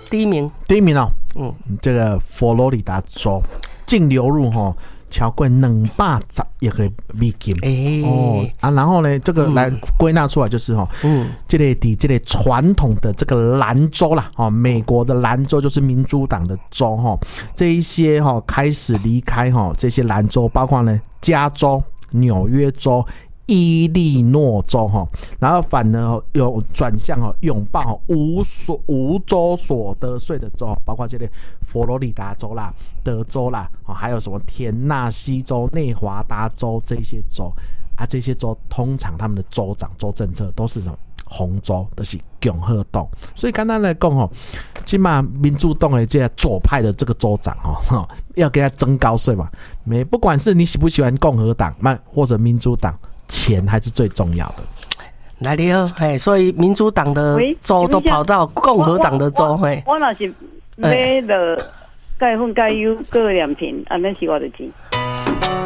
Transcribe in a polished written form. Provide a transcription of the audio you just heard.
第一名哦，这个佛罗里达州净流入超过210亿个美金然后呢，这个来归纳出来就是这个传统的这个蓝州啦美国的蓝州就是民主党的州这一些开始离开这些蓝州，包括呢加州、纽约州、伊利诺州然后反而有转向拥抱无州所得税的州，包括这个佛罗里达州啦、德州啦，还有什么田纳西州、内华达州这些州这些州通常他们的州长、州政策都是什么红州，就是共和党。所以简单来讲现在民主党的这些左派的这个州长要给他增高税嘛，不管是你喜不喜欢共和党或者民主党，钱还是最重要的。 来了，所以民主党的州都跑到共和党的州。 我若是买了钙粉钙油各2瓶，那是我的钱。